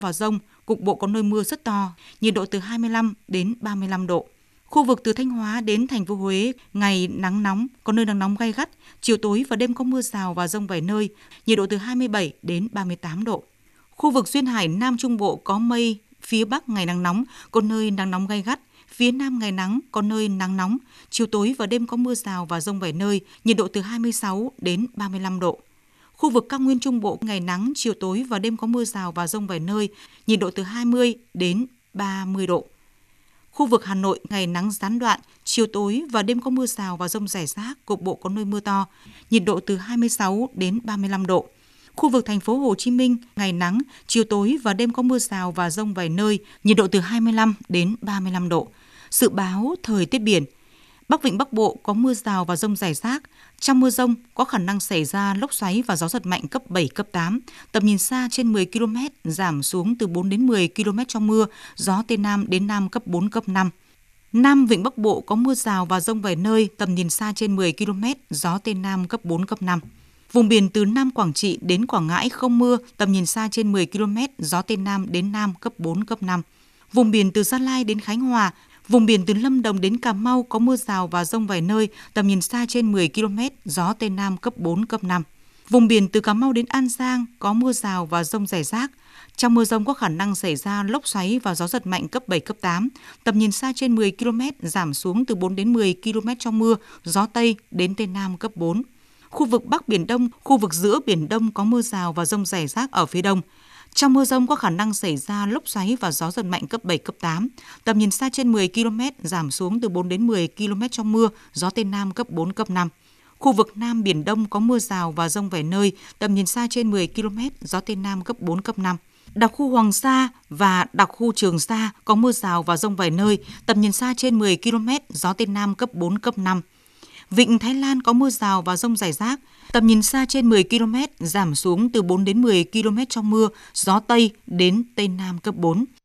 và dông, cục bộ có nơi mưa rất to, nhiệt độ từ 25 đến 35 độ. Khu vực từ Thanh Hóa đến thành phố Huế, ngày nắng nóng, có nơi nắng nóng gay gắt, chiều tối và đêm có mưa rào và dông vài nơi, nhiệt độ từ 27 đến 38 độ. Khu vực duyên hải Nam Trung Bộ có mây, phía Bắc ngày nắng nóng, có nơi nắng nóng gay gắt, phía Nam ngày nắng, có nơi nắng nóng, chiều tối và đêm có mưa rào và dông vài nơi, nhiệt độ từ 26 đến 35 độ. Khu vực cao nguyên Trung Bộ ngày nắng, chiều tối và đêm có mưa rào và dông vài nơi, nhiệt độ từ 20 đến 30 độ. Khu vực Hà Nội ngày nắng gián đoạn, chiều tối và đêm có mưa rào và dông rải rác, cục bộ có nơi mưa to, nhiệt độ từ 26 đến 35 độ. Khu vực thành phố Hồ Chí Minh ngày nắng, chiều tối và đêm có mưa rào và dông vài nơi, nhiệt độ từ 25 đến 35 độ. Dự báo thời tiết biển. Bắc Vịnh Bắc Bộ có mưa rào và dông rải rác. Trong mưa dông có khả năng xảy ra lốc xoáy và gió giật mạnh cấp 7, cấp 8. Tầm nhìn xa trên 10 km, giảm xuống từ 4 đến 10 km trong mưa, gió Tây Nam đến Nam cấp 4, cấp 5. Nam Vịnh Bắc Bộ có mưa rào và dông vài nơi, tầm nhìn xa trên 10 km, gió Tây Nam cấp 4, cấp 5. Vùng biển từ Nam Quảng Trị đến Quảng Ngãi không mưa, tầm nhìn xa trên 10 km, gió Tây Nam đến Nam cấp 4, cấp 5. Vùng biển từ Gia Lai đến Khánh Hòa, vùng biển từ Lâm Đồng đến Cà Mau có mưa rào và dông vài nơi, tầm nhìn xa trên 10 km, gió Tây Nam cấp 4, cấp 5. Vùng biển từ Cà Mau đến An Giang có mưa rào và dông rải rác. Trong mưa dông có khả năng xảy ra lốc xoáy và gió giật mạnh cấp 7, cấp 8. Tầm nhìn xa trên 10 km, giảm xuống từ 4 đến 10 km trong mưa, gió Tây đến Tây Nam cấp 4. Khu vực Bắc Biển Đông, khu vực giữa Biển Đông có mưa rào và dông rải rác ở phía đông. Trong mưa dông có khả năng xảy ra lốc xoáy và gió giật mạnh cấp 7, cấp 8. Tầm nhìn xa trên 10 km, giảm xuống từ 4 đến 10 km trong mưa, gió Tây Nam cấp 4, cấp 5. Khu vực Nam Biển Đông có mưa rào và dông vài nơi, tầm nhìn xa trên 10 km, gió Tây Nam cấp 4, cấp 5. Đặc khu Hoàng Sa và đặc khu Trường Sa có mưa rào và dông vài nơi, tầm nhìn xa trên 10 km, gió Tây Nam cấp 4, cấp 5. Vịnh Thái Lan có mưa rào và dông rải rác, tầm nhìn xa trên 10 km, giảm xuống từ 4 đến 10 km trong mưa, gió Tây đến Tây Nam cấp 4.